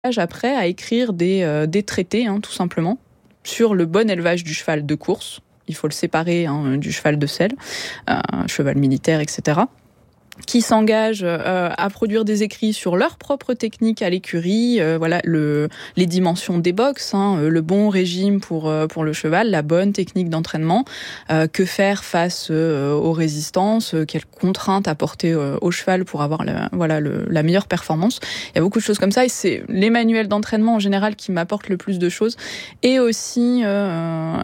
après à écrire des traités, tout simplement, sur le bon élevage du cheval de course. Il faut le séparer du cheval de selle, cheval militaire, etc., qui s'engagent à produire des écrits sur leur propre technique à l'écurie, les dimensions des box, le bon régime pour le cheval, la bonne technique d'entraînement, que faire face aux résistances, quelles contraintes apporter au cheval pour avoir la meilleure performance. Il y a beaucoup de choses comme ça, et c'est les manuels d'entraînement en général qui m'apportent le plus de choses, et aussi la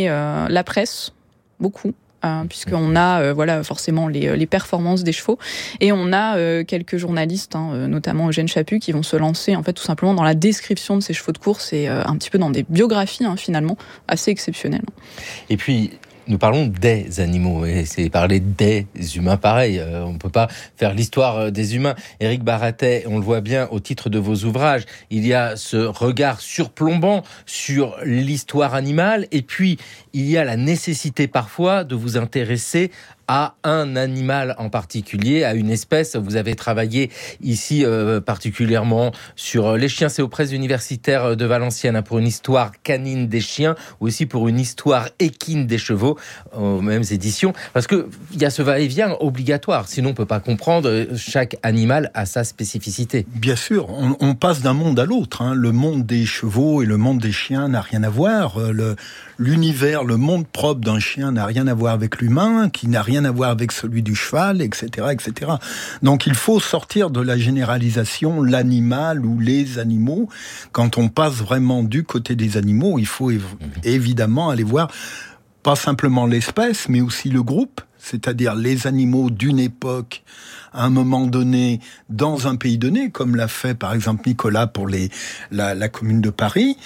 presse, beaucoup. Puisqu'on a forcément les performances des chevaux, et on a quelques journalistes, notamment Eugène Chaput, qui vont se lancer en fait tout simplement dans la description de ces chevaux de course et un petit peu dans des biographies finalement assez exceptionnelles. Et puis nous parlons des animaux, et c'est parler des humains pareil. On ne peut pas faire l'histoire des humains. Éric Baratet, on le voit bien au titre de vos ouvrages, il y a ce regard surplombant sur l'histoire animale, et puis il y a la nécessité parfois de vous intéresser à un animal en particulier, à une espèce. Vous avez travaillé ici particulièrement sur les chiens. C'est aux presses universitaires de Valenciennes, pour une histoire canine des chiens, ou aussi pour une histoire équine des chevaux, aux mêmes éditions. Parce qu'il y a ce va-et-vient obligatoire, sinon on ne peut pas comprendre. Chaque animal a sa spécificité. Bien sûr, on passe d'un monde à l'autre. Le monde des chevaux et le monde des chiens n'a rien à voir. L'univers, le monde propre d'un chien n'a rien à voir avec l'humain, qui n'a rien à voir avec celui du cheval, etc., etc. Donc il faut sortir de la généralisation, l'animal ou les animaux. Quand on passe vraiment du côté des animaux, il faut évidemment aller voir pas simplement l'espèce, mais aussi le groupe, c'est-à-dire les animaux d'une époque, à un moment donné, dans un pays donné, comme l'a fait par exemple Nicolas pour la commune de Paris.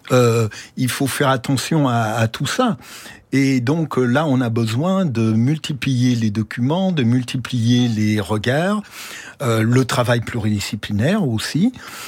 Il faut faire attention à tout ça. Et donc là, on a besoin de multiplier les documents, de multiplier les regards, le travail pluridisciplinaire aussi.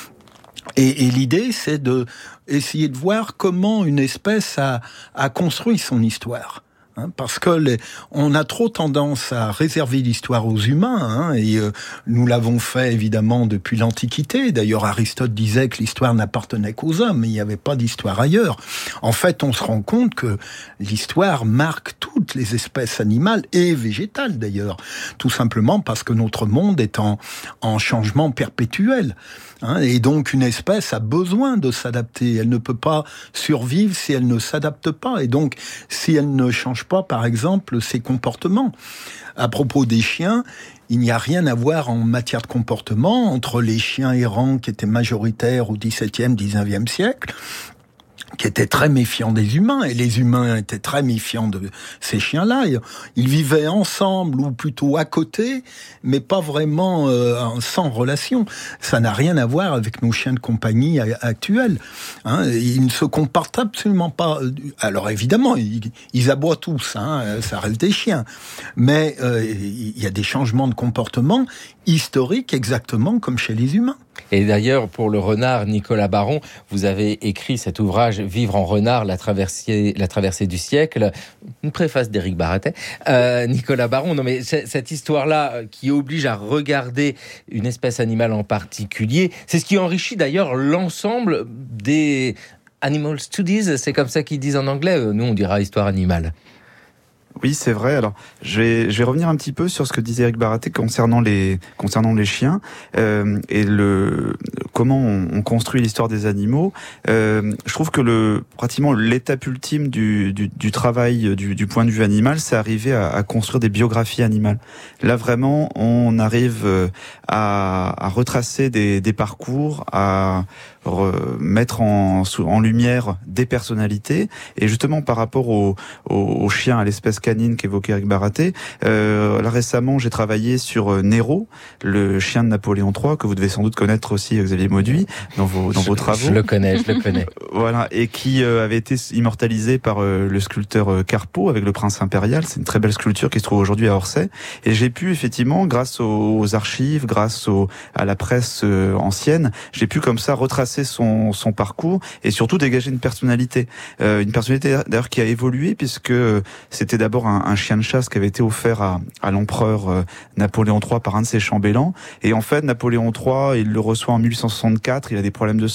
Et l'idée, c'est de essayer de voir comment une espèce a construit son histoire. Parce que on a trop tendance à réserver l'histoire aux humains, et nous l'avons fait évidemment depuis l'Antiquité. D'ailleurs, Aristote disait que l'histoire n'appartenait qu'aux hommes, il n'y avait pas d'histoire ailleurs. En fait, on se rend compte que l'histoire marque toutes les espèces animales et végétales d'ailleurs, tout simplement parce que notre monde est en changement perpétuel. Et donc une espèce a besoin de s'adapter. Elle ne peut pas survivre si elle ne s'adapte pas. Et donc, si elle ne change pas, par exemple, ses comportements. À propos des chiens, il n'y a rien à voir en matière de comportement entre les chiens errants qui étaient majoritaires au XVIIe, XIXe siècle, qui étaient très méfiants des humains, et les humains étaient très méfiants de ces chiens-là. Ils vivaient ensemble, ou plutôt à côté, mais pas vraiment sans relation. Ça n'a rien à voir avec nos chiens de compagnie actuels. Ils ne se comportent absolument pas. Alors évidemment, ils aboient tous, ça reste des chiens. Mais il y a des changements de comportement historiques exactement comme chez les humains. Et d'ailleurs, pour le renard, Nicolas Baron, vous avez écrit cet ouvrage « Vivre en renard, la traversée du siècle », une préface d'Éric Baratet. Nicolas Baron, non mais cette histoire-là qui oblige à regarder une espèce animale en particulier, c'est ce qui enrichit d'ailleurs l'ensemble des animal studies, c'est comme ça qu'ils disent en anglais, nous on dira histoire animale. Oui, c'est vrai. Alors, je vais revenir un petit peu sur ce que disait Éric Baratet concernant les chiens et comment on construit l'histoire des animaux. Je trouve que pratiquement l'étape ultime du travail du point de vue animal, c'est arriver à construire des biographies animales. Là, vraiment, on arrive à retracer des parcours, à mettre en lumière des personnalités, et justement par rapport aux chiens, à l'espèce canine qu'évoquait Éric Baratet. Là récemment, j'ai travaillé sur Nero, le chien de Napoléon III, que vous devez sans doute connaître aussi, Xavier Mauduit, dans vos travaux. Je le connais. Voilà, et qui avait été immortalisé par le sculpteur Carpeau avec le Prince impérial. C'est une très belle sculpture qui se trouve aujourd'hui à Orsay. Et j'ai pu effectivement, grâce aux archives, grâce à la presse ancienne, j'ai pu comme ça retracer son parcours et surtout dégager une personnalité d'ailleurs qui a évolué, puisque c'était d'abord d'abord un chien de chasse qui avait été offert à l'empereur Napoléon III par un de ses chambellans. Et en fait, Napoléon III, il le reçoit en 1864, il a des problèmes de